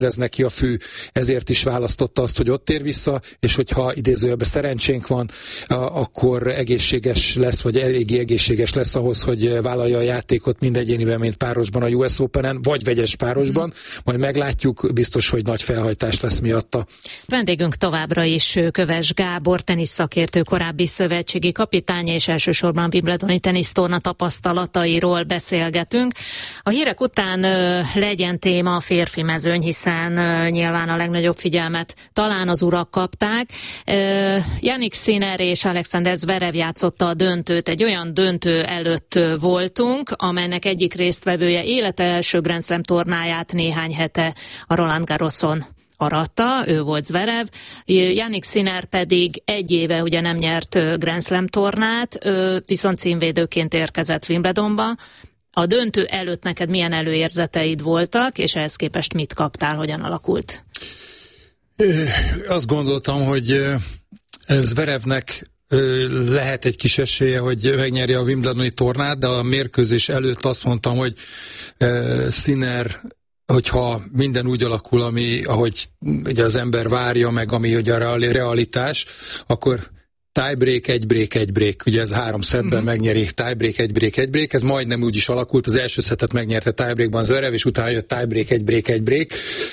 ez neki a fű, ezért is választotta azt, hogy ott tér vissza, és hogyha idézőjelben szerencsénk van, akkor egészséges lesz, vagy eléggé egészséges lesz ahhoz, hogy vállalja a játékot mind egyéniben, mint párosban a US Openen, vagy vegyes párosban, majd meglátjuk, biztos, hogy nagy felhajtás lesz miatta. Vendégünk továbbra is Köves Gábor, teniszszakértő, korábbi szövetségi kapitány, és elsősorban Wimbledoni tenisztorna tapasztalatairól beszélgetünk. A hírek után legyen téma a férfi mezőny, hiszen nyilván a legnagyobb figyelmet talán az urak kapták. Jannik Sinner és Alexander Zverev játszotta a döntőt. Egy olyan döntő előtt voltunk, amelynek egyik résztvevője élete első Grand Slam tornáját néhány hete a Roland Garroson aratta, ő volt Zverev. Jannik Sinner pedig egy éve ugye nem nyert Grand Slam tornát, viszont címvédőként érkezett Wimbledonba. A döntő előtt neked milyen előérzeteid voltak, és ehhez képest mit kaptál, hogyan alakult? Azt gondoltam, hogy Zverevnek lehet egy kis esélye, hogy megnyerje a Wimbledoni tornát, de a mérkőzés előtt azt mondtam, hogy Sinner, hogyha minden úgy alakul, ahogy ugye az ember várja, meg ami ugye a realitás, akkor tiebreak, egy break. Ugye ez 3 szettben megnyeri, tiebreak, egy break. Ez majdnem úgy is alakult. Az első szettet megnyerte tiebreakban Zverev, és utána jött tiebreak, egy break.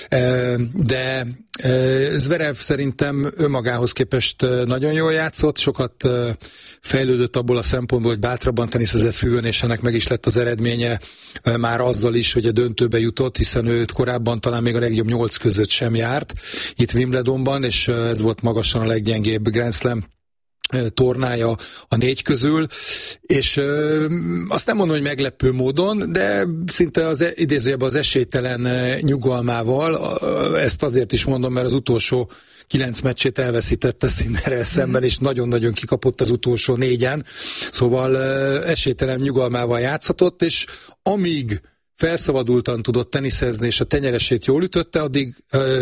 De Zverev szerintem önmagához képest nagyon jól játszott, sokat fejlődött abból a szempontból, hogy bátrabban teniszezett fűvön, és ennek meg is lett az eredménye már azzal is, hogy a döntőbe jutott, hiszen őt korábban talán még a legjobb 8 között sem járt itt Wimbledonban, és ez volt magasan a leggyengébb Grand Slam tornája a 4 közül, és azt nem mondom, hogy meglepő módon, de szinte az idézőjelben az esélytelen nyugalmával, ezt azért is mondom, mert az utolsó 9 meccsét elveszítette Sinnerrel szemben, és nagyon-nagyon kikapott az utolsó 4-en, szóval esélytelen nyugalmával játszhatott, és amíg felszabadultan tudott teniszezni, és a tenyeresét jól ütötte, addig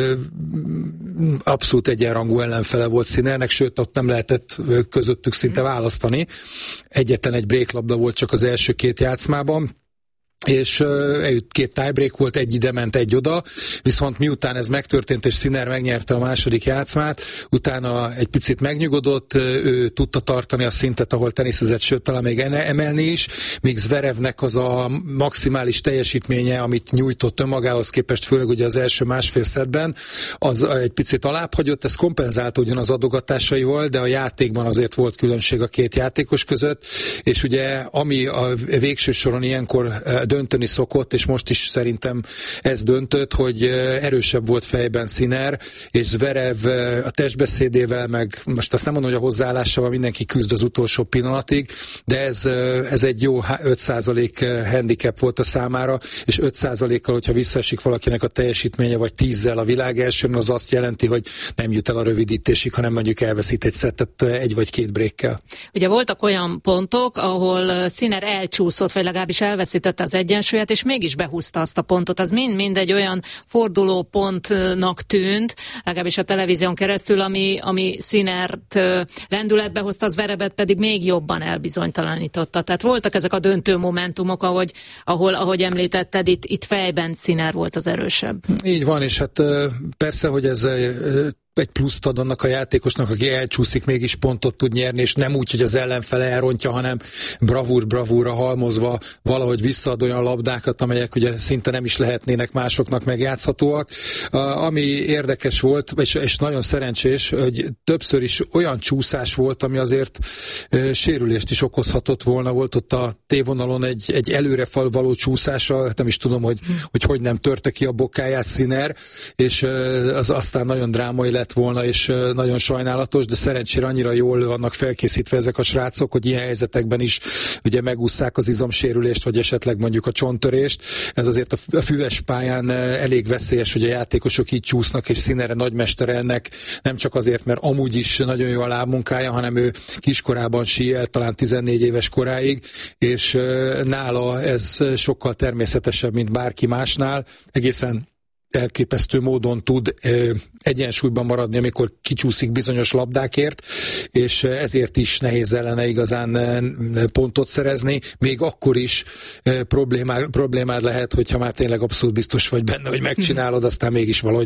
abszolút egyenrangú ellenfele volt Sinnernek, sőt, ott nem lehetett közöttük szinte választani. Egyetlen egy breaklabda volt csak az első 2 játszmában, és 2 tiebreak volt, egy ide ment, egy oda, viszont miután ez megtörtént, és Sinner megnyerte a második játszmát, utána egy picit megnyugodott, ő tudta tartani a szintet, ahol teniszezett, sőt, talán még emelni is, míg Zverevnek az a maximális teljesítménye, amit nyújtott önmagához képest, főleg ugye az első másfél szettben, az egy picit alábbhagyott, ez kompenzálta ugyan az adogatásaival, de a játékban azért volt különbség a 2 játékos között, és ugye ami a végső soron ilyenkor dönteni szokott, és most is szerintem ez döntött, hogy erősebb volt fejben Sinner, és Zverev a testbeszédével, meg most azt nem mondom, hogy a hozzáállásával mindenki küzd az utolsó pillanatig, de ez egy jó 5% handicap volt a számára, és 5%-kal, hogyha visszaesik valakinek a teljesítménye, vagy 10-zel a világ elsőn, az azt jelenti, hogy nem jut el a rövidítésig, hanem mondjuk elveszít egy szettet 1 vagy 2 breakkel. Ugye voltak olyan pontok, ahol Sinner elcsúszott, vagy legalábbis elveszítette az egyensúlyát, és mégis behúzta azt a pontot. Az mind egy olyan fordulópontnak tűnt, legalábbis a televízión keresztül, ami Sinnert lendületbe hozta, az Zverevet pedig még jobban elbizonytalanította. Tehát voltak ezek a döntő momentumok, ahogy említetted, itt fejben Sinner volt az erősebb. Így van, és hát persze, hogy ez egy pluszt ad annak a játékosnak, aki elcsúszik, mégis pontot tud nyerni, és nem úgy, hogy az ellenfele elrontja, hanem bravúra halmozva valahogy visszaad olyan labdákat, amelyek ugye szinte nem is lehetnének másoknak megjátszhatóak. Ami érdekes volt, és nagyon szerencsés, hogy többször is olyan csúszás volt, ami azért sérülést is okozhatott volna. Volt ott a tévonalon egy előre való csúszása, nem is tudom, hogy nem törte ki a bokáját Sinner, és az aztán nagyon drámai lett volna, és nagyon sajnálatos, de szerencsére annyira jól vannak felkészítve ezek a srácok, hogy ilyen helyzetekben is ugye megússzák az izomsérülést, vagy esetleg mondjuk a csonttörést. Ez azért a füves pályán elég veszélyes, hogy a játékosok így csúsznak, és Sinnerre nagymestere ennek, nem csak azért, mert amúgy is nagyon jó a lábmunkája, hanem ő kiskorában síelt, talán 14 éves koráig, és nála ez sokkal természetesebb, mint bárki másnál. Egészen elképesztő módon tud egyensúlyban maradni, amikor kicsúszik bizonyos labdákért, és ezért is nehéz ellene igazán pontot szerezni. Még akkor is problémád lehet, hogyha már tényleg abszolút biztos vagy benne, hogy megcsinálod, aztán mégis valahogy